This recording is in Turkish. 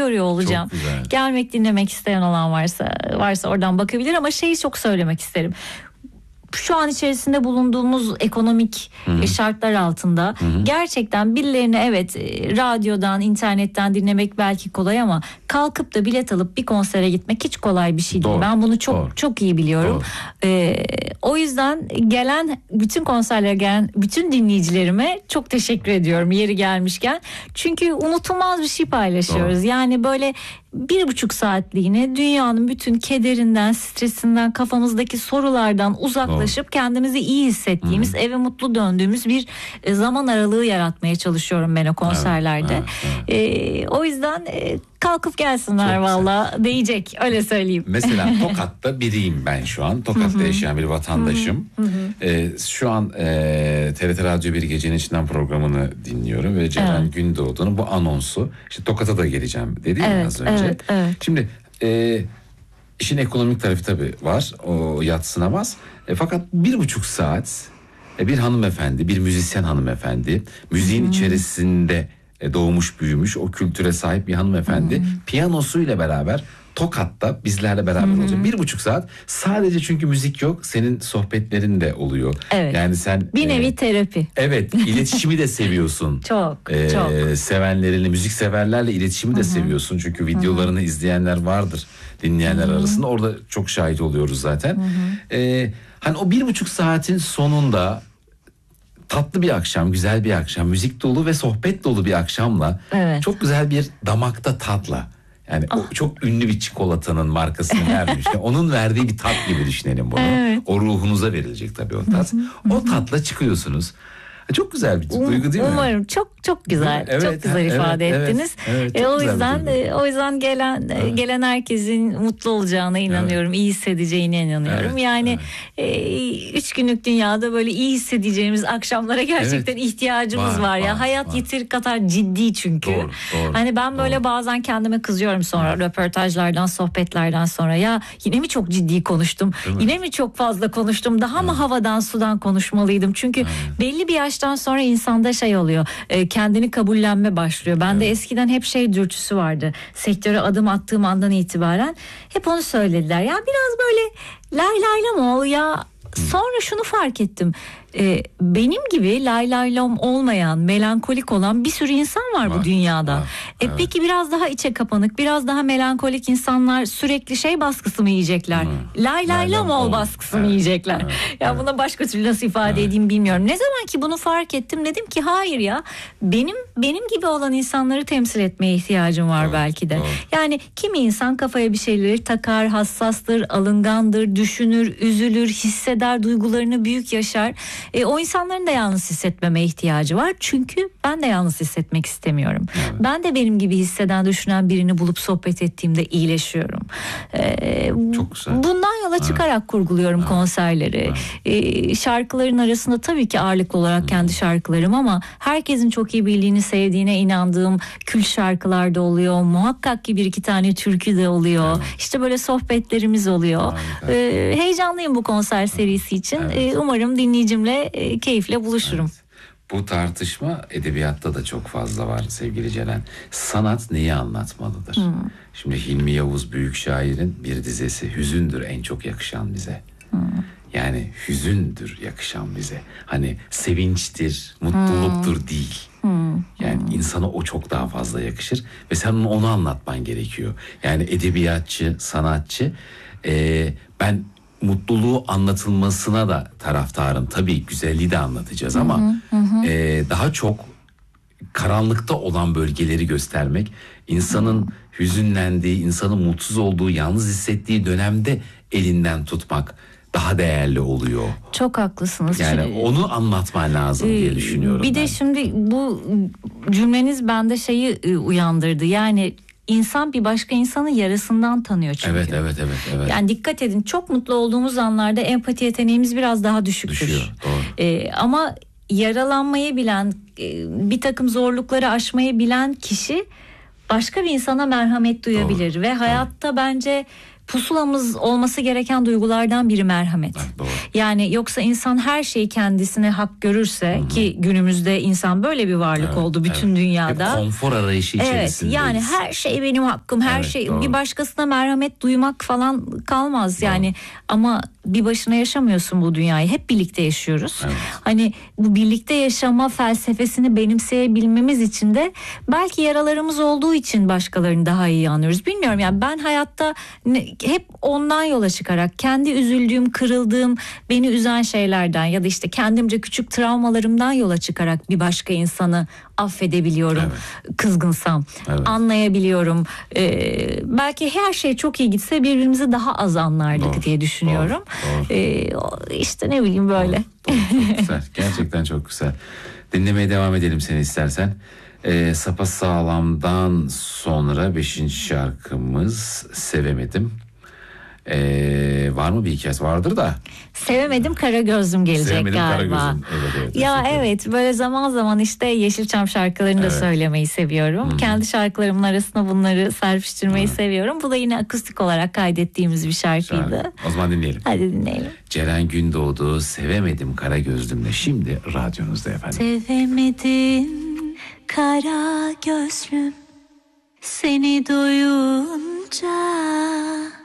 görüyor olacağım. Gelmek, dinlemek isteyen olan varsa oradan bakabilir ama şeyi çok söylemek isterim. Şu an içerisinde bulunduğumuz ekonomik şartlar altında gerçekten birilerini radyodan, internetten dinlemek belki kolay ama kalkıp da bilet alıp bir konsere gitmek hiç kolay bir şey değil. Ben bunu çok iyi biliyorum. O yüzden bütün konserlere gelen bütün dinleyicilerime çok teşekkür ediyorum yeri gelmişken. Çünkü unutulmaz bir şey paylaşıyoruz. Yani böyle 1,5 saatliğine dünyanın bütün kederinden, stresinden, kafamızdaki sorulardan uzaklaşıp kendimizi iyi hissettiğimiz, eve mutlu döndüğümüz bir zaman aralığı yaratmaya çalışıyorum ben o konserlerde. O yüzden kalkıp gelsinler valla değecek, öyle söyleyeyim. Mesela Tokat'ta biriyim ben şu an. Tokat'ta yaşayan bir vatandaşım. Şu an TRT Radyo 1 Gecenin İçinden programını dinliyorum ve Ceren Gündoğdu'nun bu anonsu. İşte Tokat'a da geleceğim dedi ya az önce. Evet. Şimdi işin ekonomik tarafı tabii var. O yadsınamaz. Fakat 1,5 saat bir hanımefendi, bir müzisyen hanımefendi, müziğin içerisinde doğmuş büyümüş, o kültüre sahip bir hanımefendi piyanosuyla beraber Tokat'ta bizlerle beraber olacak. 1,5 saat sadece çünkü müzik yok, senin sohbetlerin de oluyor. Evet. Yani sen bir nevi terapi. Evet, iletişimi de seviyorsun. Çok. Sevenlerinle, müzik severlerle iletişimi de seviyorsun. Çünkü videolarını izleyenler vardır dinleyenler arasında. Orada çok şahit oluyoruz zaten. Hani o 1,5 saatin sonunda tatlı bir akşam, güzel bir akşam, müzik dolu ve sohbet dolu bir akşamla çok güzel bir damakta tatla. Yani o çok ünlü bir çikolatanın markasını vermiş. Yani onun verdiği bir tat gibi düşünelim bunu. O ruhunuza verilecek tabii o tat. O tatla çıkıyorsunuz. Çok güzel bir duygu değil mi? Umarım çok güzel. Çok güzel ifade ettiniz. O yüzden gelen herkesin mutlu olacağına inanıyorum. İyi hissedeceğine inanıyorum. 3 günlük dünyada böyle iyi hissedeceğimiz akşamlara gerçekten ihtiyacımız var ya. Hayat yeteri kadar ciddi çünkü. Doğru, hani ben böyle bazen kendime kızıyorum sonra röportajlardan, sohbetlerden sonra. Ya yine mi çok ciddi konuştum? Yine mi çok fazla konuştum? Daha mı havadan sudan konuşmalıydım? Çünkü belli bir yaştan sonra insanda şey oluyor. Kendini kabullenme başlıyor. Bende eskiden hep dürtüsü vardı. Sektöre adım attığım andan itibaren hep onu söylediler. Ya biraz böyle lay lay lam ol ya. Sonra şunu fark ettim. Benim gibi lay lay lam olmayan, melankolik olan bir sürü insan var bu dünyada. Peki biraz daha içe kapanık, biraz daha melankolik insanlar sürekli baskısı mı yiyecekler? Lay lay lam ol baskısı mı yiyecekler? Buna başka türlü nasıl ifade edeyim bilmiyorum. Ne zaman ki bunu fark ettim dedim ki hayır ya, benim gibi olan insanları temsil etmeye ihtiyacım var belki de. Yani kimi insan kafaya bir şeyleri takar, hassastır, alıngandır, düşünür, üzülür, hisseder, duygularını büyük yaşar. O insanların da yalnız hissetmeme ihtiyacı var. Çünkü ben de yalnız hissetmek istemiyorum. Ben de benim gibi hisseden, düşünen birini bulup sohbet ettiğimde iyileşiyorum. Çok güzel. Bundan yola çıkarak kurguluyorum konserleri. Şarkıların arasında tabii ki ağırlıklı olarak kendi şarkılarım ama herkesin çok iyi bildiğini, sevdiğine inandığım kült şarkılar da oluyor. Muhakkak ki 1-2 tane türkü de oluyor. İşte böyle sohbetlerimiz oluyor. Heyecanlıyım bu konser serisi için. Umarım dinleyicimle keyifle buluşurum. Bu tartışma edebiyatta da çok fazla var sevgili Ceren. Sanat neyi anlatmalıdır? Şimdi Hilmi Yavuz büyük şairin bir dizesi hüzündür en çok yakışan bize. Yani hüzündür yakışan bize. Hani sevinçtir, mutluluktur değil. Yani insana o çok daha fazla yakışır ve sen onu anlatman gerekiyor. Yani edebiyatçı, sanatçı ben mutluluğu anlatılmasına da taraftarım. Tabii güzelliği de anlatacağız ama daha çok karanlıkta olan bölgeleri göstermek, insanın hüzünlendiği, insanın mutsuz olduğu, yalnız hissettiği dönemde elinden tutmak daha değerli oluyor. Çok haklısınız. Yani onu anlatman lazım diye düşünüyorum. Bir de şimdi bu cümleniz bende uyandırdı. Yani İnsan bir başka insanın yarasından tanıyor çünkü. Evet. Yani dikkat edin, çok mutlu olduğumuz anlarda empati yeteneğimiz biraz daha düşüktür. Düşüyor, doğru. Ama yaralanmayı bilen, bir takım zorlukları aşmayı bilen kişi başka bir insana merhamet duyabilir. Ve hayatta bence pusulamız olması gereken duygulardan biri merhamet. Doğru. Yani yoksa insan her şeyi kendisine hak görürse, ki günümüzde insan böyle bir varlık oldu bütün dünyada. Hep konfor arayışı içerisindeyiz. Evet, yani her şey benim hakkım, her şey, doğru. bir başkasına merhamet duymak falan kalmaz yani. Ama bir başına yaşamıyorsun bu dünyayı, hep birlikte yaşıyoruz. Evet. Hani bu birlikte yaşama felsefesini benimseyebilmemiz için de belki yaralarımız olduğu için başkalarını daha iyi anlıyoruz. Bilmiyorum yani, ben hayatta hep ondan yola çıkarak, kendi üzüldüğüm, kırıldığım, beni üzen şeylerden ya da işte kendimce küçük travmalarımdan yola çıkarak bir başka insanı affedebiliyorum. Evet. Kızgınsam, anlayabiliyorum. Belki her şey çok iyi gitse birbirimizi daha az anlardık diye düşünüyorum. Doğru. İşte ne bileyim böyle. Doğru, çok güzel. Gerçekten çok güzel. Dinlemeye devam edelim seni istersen. Sapasağlam'dan sonra 5. şarkımız Sevemedim. Var mı bir hikayesi? Vardır da. Sevemedim Kara Gözlüm gelecek Sevemedim, galiba. Kara Gözlüm. Evet, ya evet, böyle zaman zaman işte Yeşilçam şarkılarını da söylemeyi seviyorum. Kendi şarkılarımın arasına bunları serpiştirmeyi seviyorum. Bu da yine akustik olarak kaydettiğimiz bir şarkıydı. O zaman dinleyelim. Hadi dinleyelim. Ceren Gündoğdu, Sevemedim Kara Gözlüm'le şimdi radyonuzda efendim. Sevemedim kara gözlüm, seni duyunca